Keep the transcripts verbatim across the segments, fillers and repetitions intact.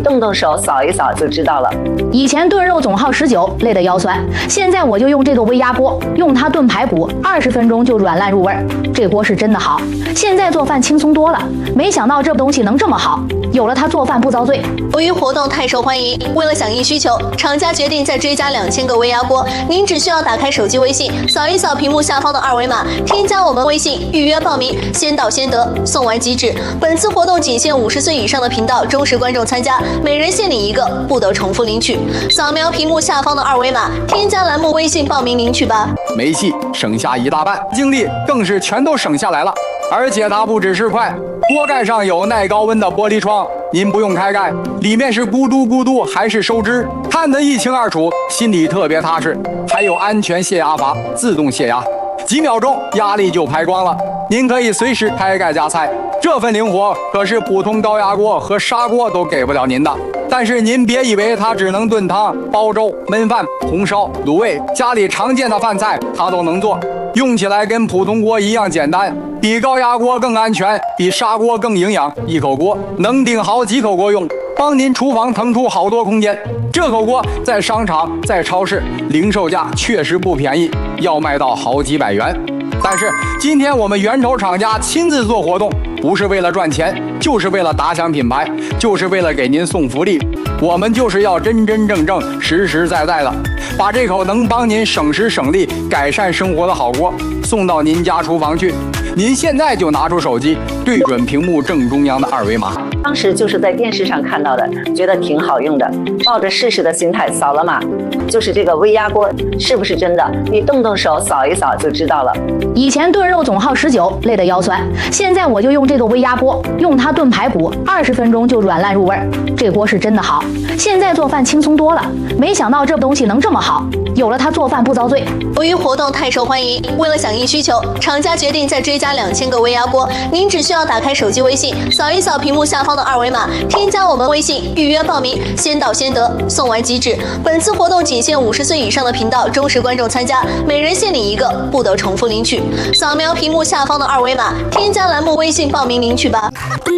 动动手扫一扫就知道了。 以前炖肉总耗十九，累得腰酸，现在我就用这个微压锅，用它炖排骨，二十分钟就软烂入味儿。这锅是真的好，现在做饭轻松多了。没想到这东西能这么好，有了它做饭不遭罪。 由于活动太受欢迎，为了响应需求，厂家决定再追加两千个微压锅。您只需要打开手机微信，扫一扫屏幕下方的二维码，添加我们微信预约报名，先到先得，送完即止。本次活动仅限五十岁以上的频道忠实观众参加，每人限领一个，不得重复领取。扫描屏幕下方的二维码，添加栏目微信报名领取吧。 煤气省下一大半，精力更是全都省下来了。而且它不只是快，锅盖上有耐高温的玻璃窗，您不用开盖，里面是咕嘟咕嘟还是收汁，看得一清二楚，心里特别踏实。还有安全泄压阀，自动泄压，几秒钟压力就排光了，您可以随时开盖加菜。这份灵活可是普通高压锅和砂锅都给不了您的。但是您别以为它只能炖汤、煲粥、焖饭、红烧、卤味，家里常见的饭菜它都能做，用起来跟普通锅一样简单，比高压锅更安全，比砂锅更营养。一口锅能顶好几口锅用，帮您厨房腾出好多空间。这口锅在商场、在超市零售价确实不便宜，要卖到好几百元。但是今天我们源头厂家亲自做活动，不是为了赚钱，就是为了打响品牌，就是为了给您送福利。我们就是要真真正正、实实在在的把这口能帮您省时省力、改善生活的好锅送到您家厨房去。您现在就拿出手机，对准屏幕正中央的二维码。 当时就是在电视上看到的，觉得挺好用的，抱着试试的心态扫了码。就是这个微压锅是不是真的？你动动手扫一扫就知道了。 以前炖肉总耗十九，累得腰酸，现在我就用这个微压锅，用它炖排骨，二十分钟就软烂入味儿。这锅是真的好，现在做饭轻松多了。没想到这东西能这么好，有了它做饭不遭罪。 由于活动太受欢迎，为了响应需求，厂家决定再追加两千个微压锅。您只需要打开手机微信，扫一扫屏幕下方的二维码，添加我们微信预约报名，先到先得，送完即止。本次活动仅限五十岁以上的频道忠实观众参加，每人限领一个，不得重复领取。扫描屏幕下方的二维码，添加栏目微信报名领取吧。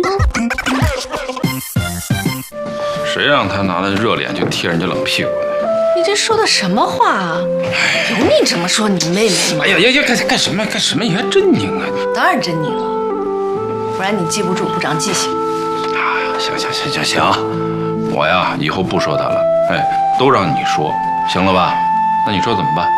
谁让他拿了热脸就贴人家冷屁股呢？ 你这说的什么话啊？有你这么说你妹妹？ 哎呀呀呀，干干什么干什么？你还真拧啊！ 当然真拧了，不然你记不住，不长记性。 哎呀，行行行行行，我呀以后不说他了，哎，都让你说，行了吧？那你说怎么办？